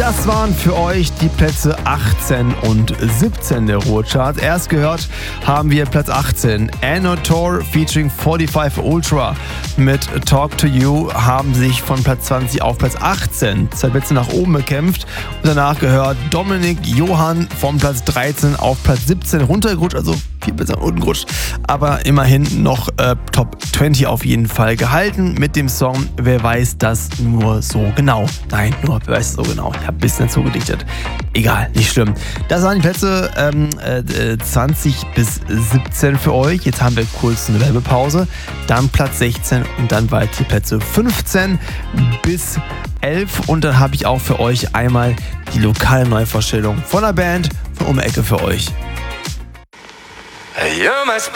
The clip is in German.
Das waren für euch die Plätze 18 und 17 der Ruhrcharts. Erst gehört haben wir Platz 18. Anotor featuring 45 Ultra mit Talk to You haben sich von Platz 20 auf Platz 18 2 Plätze nach oben bekämpft. Und danach gehört Dominik Johann von Platz 13 auf Platz 17 runtergerutscht, also 4 Plätze nach unten gerutscht, aber immerhin noch Top 20 auf jeden Fall gehalten mit dem Song Wer weiß das nur so genau. Nein, nur wer weiß so genau. Ich habe ein bisschen dazu gedichtet. Egal, nicht schlimm. Das waren die Plätze 20 bis 17 für euch. Jetzt haben wir kurz eine Werbepause. Dann Platz 16 und dann weiter die Plätze 15 bis 11. Und dann habe ich auch für euch einmal die lokale Neuvorstellung von der Band von um die Ecke für euch. You're my